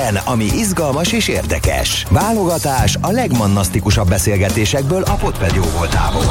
Minden, ami izgalmas és érdekes. Válogatás a legmannasztikusabb beszélgetésekből a Podped jó voltából.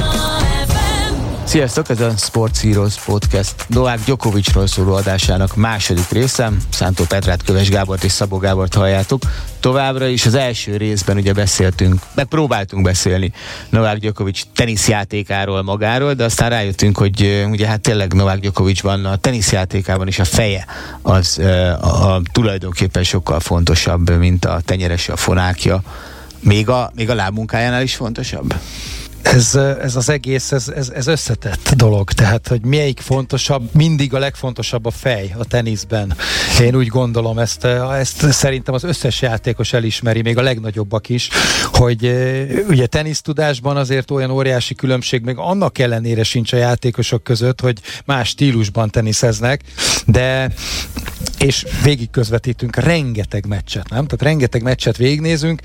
Sziasztok, ez a Sports Heroes Podcast Novák Djokovicról szóló adásának második része. Szántó Petrát, Köves Gábort és Szabó Gábort halljátok. Továbbra is az első részben ugye megpróbáltunk beszélni Novák Djokovic teniszjátékáról magáról, de aztán rájöttünk, hogy ugye hát tényleg Novák Djokovicban a teniszjátékában is a feje az tulajdonképpen sokkal fontosabb, mint a tenyerese, a fonákja. Még a lábmunkájánál is fontosabb? Ez az egész, ez összetett dolog, tehát, hogy melyik fontosabb, mindig a legfontosabb a fej a teniszben. Én úgy gondolom, ezt szerintem az összes játékos elismeri, még a legnagyobbak is, hogy ugye tenisztudásban azért olyan óriási különbség, még annak ellenére sincs a játékosok között, hogy más stílusban teniszeznek, de és végig közvetítünk rengeteg meccset, nem? Tehát rengeteg meccset végignézünk,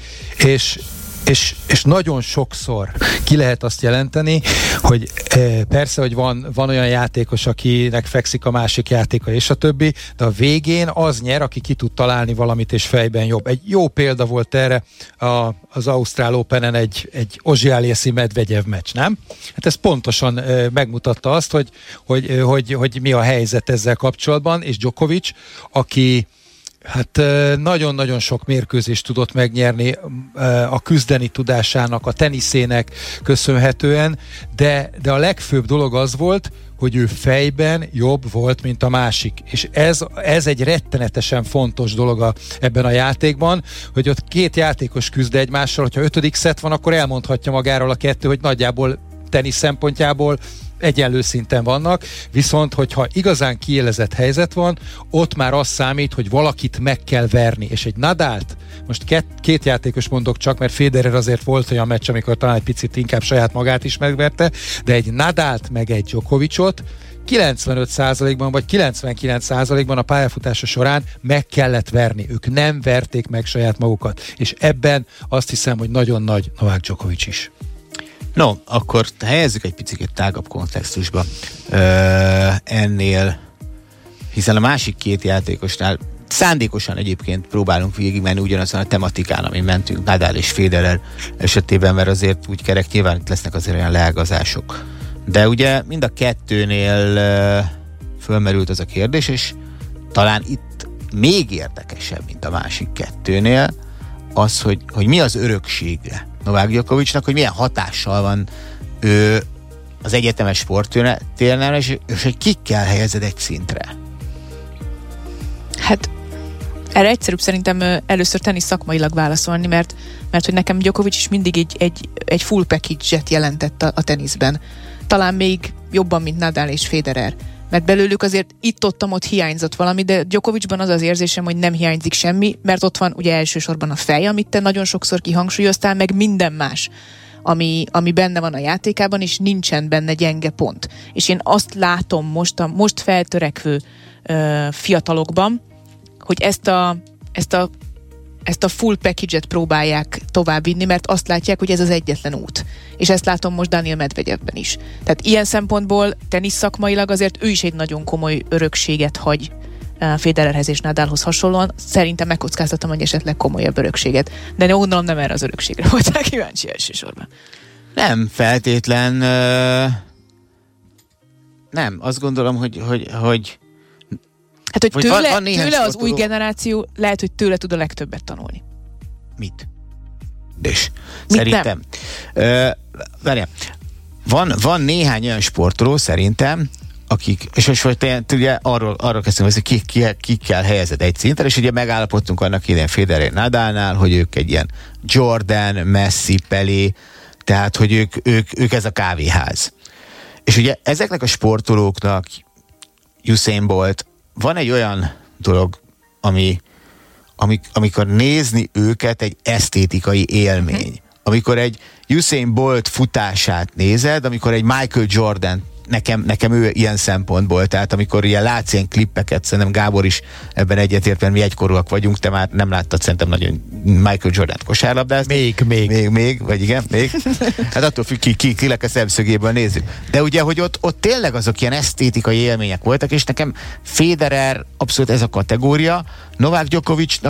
és nagyon sokszor ki lehet azt jelenteni, hogy persze, hogy van olyan játékos, akinek fekszik a másik játéka és a többi, de a végén az nyer, aki ki tud találni valamit és fejben jobb. Egy jó példa volt erre az Ausztrál Openen egy Ozsiálieszi Medvegyev meccs, nem? Hát ez pontosan megmutatta azt, hogy mi a helyzet ezzel kapcsolatban, és Djokovic, aki hát nagyon-nagyon sok mérkőzést tudott megnyerni a küzdeni tudásának, a teniszének köszönhetően, de a legfőbb dolog az volt, hogy ő fejben jobb volt, mint a másik. És ez egy rettenetesen fontos dolog ebben a játékban, hogy ott két játékos küzd egymással, hogyha 5. szett van, akkor elmondhatja magáról a kettő, hogy nagyjából tenisz szempontjából egyenlő szinten vannak, viszont hogyha igazán kiélezett helyzet van, ott már az számít, hogy valakit meg kell verni, és egy Nadált, most két játékos mondok csak, mert Federer azért volt olyan meccs, amikor talán egy picit inkább saját magát is megverte, de egy Nadált meg egy Djokovicot 95%-ban vagy 99%-ban a pályafutása során meg kellett verni. Ők nem verték meg saját magukat, és ebben azt hiszem, hogy nagyon nagy Novák Djokovic is. No, akkor helyezzük egy picit tágabb kontextusba ennél, hiszen a másik két játékosnál szándékosan egyébként próbálunk végigmenni ugyanazon a tematikán, amin mentünk Nadal és Federer esetében, mert azért úgy kerek, nyilván itt lesznek azért olyan leágazások. De ugye mind a kettőnél fölmerült az a kérdés, és talán itt még érdekesebb, mint a másik kettőnél, az, hogy mi az öröksége Novák Djokovicnak, hogy milyen hatással van ő az egyetemes sporttérnel, és hogy kikkel helyezed egy szintre? Hát erre egyszerűbb szerintem először tenisz szakmailag válaszolni, mert hogy nekem Djokovic is mindig egy full package-et jelentett a teniszben. Talán még jobban, mint Nadal és Federer. Mert belőlük azért itt-ott hiányzott valami, de Djokovicban az érzésem, hogy nem hiányzik semmi, mert ott van ugye elsősorban a fej, amit te nagyon sokszor kihangsúlyoztál, meg minden más, ami benne van a játékában, és nincsen benne gyenge pont. És én azt látom most feltörekvő fiatalokban, hogy ezt a full package-et próbálják továbbvinni, mert azt látják, hogy ez az egyetlen út. És ezt látom most Daniil Medvegyevben is. Tehát ilyen szempontból tenisz szakmailag azért ő is egy nagyon komoly örökséget hagy Federerhez és Nadalhoz hasonlóan. Szerintem megkockáztatom, hogy esetleg komolyabb örökséget. De gondolom nem erre az örökségre voltál kíváncsi elsősorban. Nem feltétlen. Nem, azt gondolom, hogy hát, hogy tőle az új generáció lehet, hogy tőle tud a legtöbbet tanulni. Mit? Szerintem. Várjál. Van néhány olyan sportoló szerintem, akik, és most ugye arról kezdtünk, hogy ki kell helyezed egy szinten, és ugye megállapodtunk annak idején Federer Nadalnál, hogy ők egy ilyen Jordan, Messi, Pelé, tehát, hogy ők ez a kávéház. És ugye ezeknek a sportolóknak, Usain Bolt, van egy olyan dolog, amikor nézni őket egy esztétikai élmény. Amikor egy Usain Bolt futását nézed, amikor egy Michael Jordan, nekem ő ilyen szempontból, tehát amikor ilyen látsz ilyen klippeket, szerintem Gábor is ebben egyetért, mert mi egykorúak vagyunk, te már nem láttad szerintem nagyon Michael Jordan kosárlabdázni. Még, vagy igen, még. Hát attól függ, kinek a szemszögéből nézzük. De ugye, hogy ott tényleg azok ilyen esztétikai élmények voltak, és nekem Federer abszolút ez a kategória, Novák Djokovic